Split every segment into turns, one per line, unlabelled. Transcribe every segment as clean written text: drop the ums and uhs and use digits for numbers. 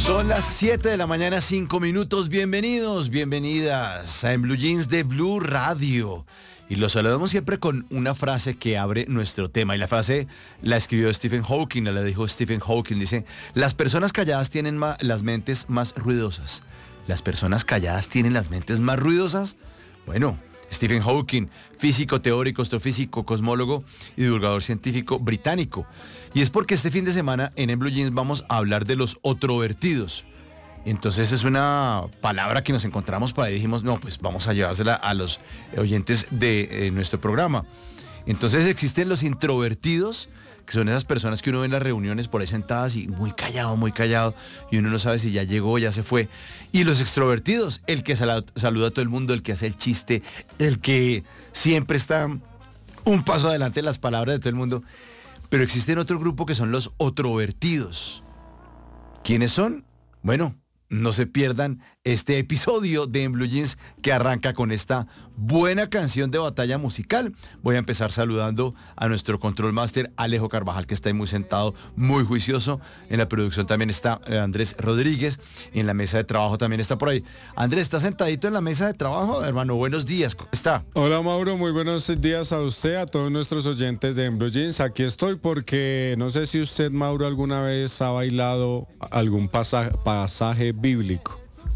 Son las 7 de la mañana, 5 minutos. Bienvenidos, bienvenidas a En Blue Jeans de Blue Radio. Y los saludamos siempre con una frase que abre nuestro tema. Y la frase la escribió Stephen Hawking, la dijo Stephen Hawking. Dice, las personas calladas tienen las mentes más ruidosas. ¿Las personas calladas tienen las mentes más ruidosas? Bueno, Stephen Hawking, físico, teórico, astrofísico, cosmólogo y divulgador científico británico. Y es porque este fin de semana en Blue Jeans vamos a hablar de los otrovertidos. Entonces es una palabra que nos encontramos para ahí, dijimos, no, pues vamos a llevársela a los oyentes de nuestro programa. Entonces existen los introvertidos, que son esas personas que uno ve en las reuniones por ahí sentadas y muy callado, y uno no sabe si ya llegó o ya se fue. Y los extrovertidos, el que saluda a todo el mundo, el que hace el chiste, el que siempre está un paso adelante en las palabras de todo el mundo. Pero existen otro grupo que son los otrovertidos. ¿Quiénes son? Bueno, no se pierdan este episodio de En Blue Jeans que arranca con esta buena canción de batalla musical. Voy a empezar saludando a nuestro control master Alejo Carvajal, que está ahí muy sentado, muy juicioso. En la producción también está Andrés Rodríguez y en la mesa de trabajo también está por ahí. Andrés, ¿está sentadito en la mesa de trabajo? Hermano, buenos días, ¿cómo está?
Hola Mauro, muy buenos días a usted, a todos nuestros oyentes de En Blue Jeans. Aquí estoy porque no sé si usted, Mauro, alguna vez ha bailado algún pasaje bíblico.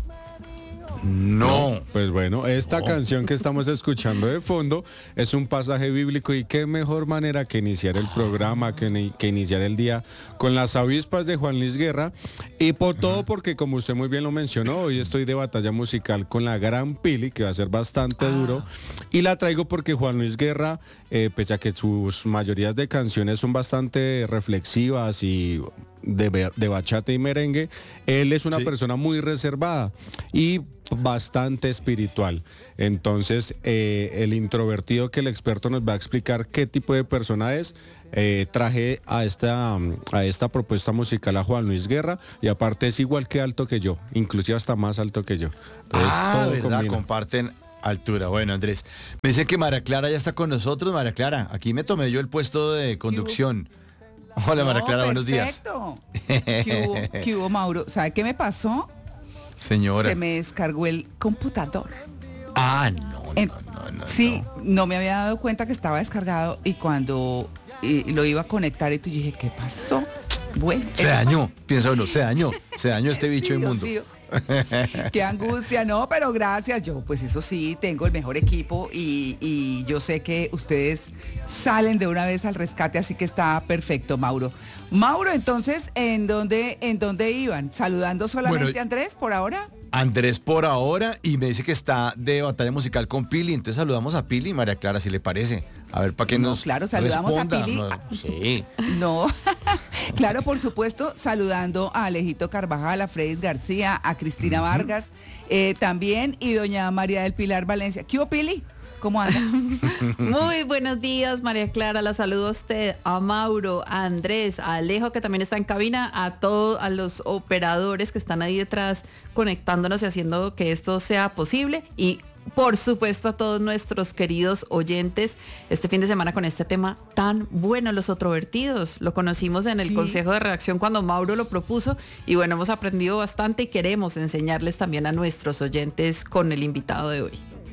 No.
Pues bueno, esta canción que estamos escuchando de fondo es un pasaje bíblico y qué mejor manera que iniciar el programa, que iniciar el día con las avispas de Juan Luis Guerra y por todo porque como usted muy bien lo mencionó, hoy estoy de batalla musical con la gran Pili, que va a ser bastante duro y la traigo porque Juan Luis Guerra, pese a que sus mayorías de canciones son bastante reflexivas y de bachata y merengue, él es una persona muy reservada y bastante espiritual. Entonces, el introvertido que el experto nos va a explicar qué tipo de persona es, traje a esta propuesta musical a Juan Luis Guerra y aparte es igual que alto que yo, inclusive hasta más alto que yo. Entonces, todo
¿verdad?
combina.
Comparten altura. Bueno, Andrés, me dice que María Clara ya está con nosotros. María Clara, aquí me tomé yo el puesto de conducción. Hola, María Clara, buenos días.
Perfecto. ¿Qué hubo, Mauro? ¿Sabe qué me pasó?
Señora.
Se me descargó el computador.
No.
Sí, no me había dado cuenta que estaba descargado y cuando lo iba a conectar y yo dije, ¿qué pasó? Bueno.
Se dañó, piensa uno, se dañó este bicho
Sí, Dios
inmundo.
mío. Qué angustia, no, pero gracias. Yo, pues eso sí, tengo el mejor equipo y yo sé que ustedes salen de una vez al rescate, así que está perfecto, Mauro. Mauro, entonces, ¿en dónde iban? ¿Saludando solamente
Bueno,
a Andrés por ahora?
Andrés por ahora y me dice que está de batalla musical con Pili, entonces saludamos a Pili y María Clara, si le parece. A ver, para que
No,
nos
claro, saludamos
responda.
a Pili.
Sí.
No, claro, por supuesto, saludando a Alejito Carvajal, a Fredis García, a Cristina Vargas, también, y doña María del Pilar Valencia. ¿Qué hubo, Pili? ¿Cómo anda?
Muy buenos días, María Clara. La saludo a usted, a Mauro, a Andrés, a Alejo, que también está en cabina, a todos, a los operadores que están ahí detrás conectándonos y haciendo que esto sea posible. Y por supuesto a todos nuestros queridos oyentes este fin de semana con este tema tan bueno, los otrovertidos. Lo conocimos en el Consejo de Redacción cuando Mauro lo propuso y bueno, hemos aprendido bastante y queremos enseñarles también a nuestros oyentes con el invitado de hoy.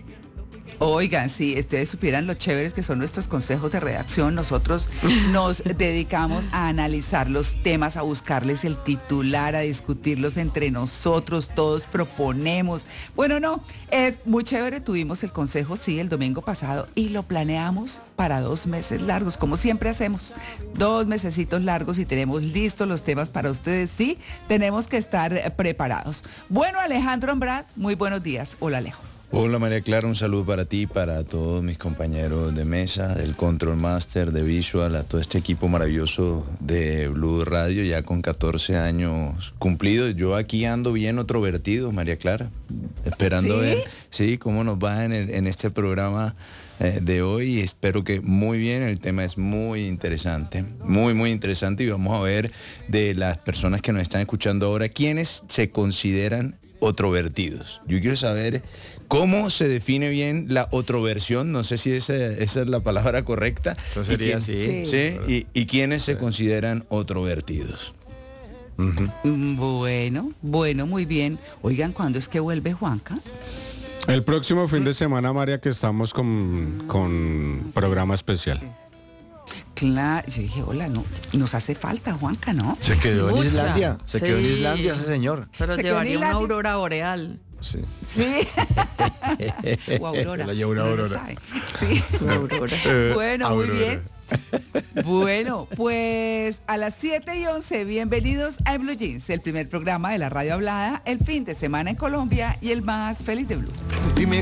Oigan, si ustedes supieran lo chéveres que son nuestros consejos de redacción, nosotros nos dedicamos a analizar los temas, a buscarles el titular, a discutirlos entre nosotros, todos proponemos. Bueno, no, es muy chévere, tuvimos el consejo, sí, el domingo pasado y lo planeamos para 2 meses largos, como siempre hacemos, 2 mesecitos largos y tenemos listos los temas para ustedes, sí, tenemos que estar preparados. Bueno, Alejandro Ambrad, muy buenos días. Hola, Alejo.
Hola María Clara, un saludo para ti, para todos mis compañeros de mesa, del Control Master, de Visual, a todo este equipo maravilloso de Blue Radio, ya con 14 años cumplidos. Yo aquí ando bien otrovertido, María Clara, esperando ver, cómo nos va en este programa de hoy. Espero que muy bien, el tema es muy interesante, muy interesante y vamos a ver de las personas que nos están escuchando ahora, ¿quiénes se consideran otrovertidos? Yo quiero saber cómo se define bien la otroversión, no sé si esa es la palabra correcta.
Eso sería así.
¿Sí? ¿Y quiénes se consideran otrovertidos?
Bueno, muy bien. Oigan, ¿cuándo es que vuelve Juanca?
El próximo fin de semana, María, que estamos con programa especial.
Claro, yo dije, hola, no, nos hace falta Juanca, ¿no?
Se quedó en
Mucha.
Islandia. Se quedó en
Sí.
Islandia ese señor.
Pero
Se quedó en
llevaría una
Islandia.
aurora boreal.
Sí.
Sí. O Aurora.
La lleva una
uno no
Aurora.
sabe. Sí.
Aurora.
Bueno, muy
Aurora.
bien. Bueno, pues a las 7:11, bienvenidos a Blue Jeans, el primer programa de la radio hablada, el fin de semana en Colombia y el más feliz de Blue.
Dime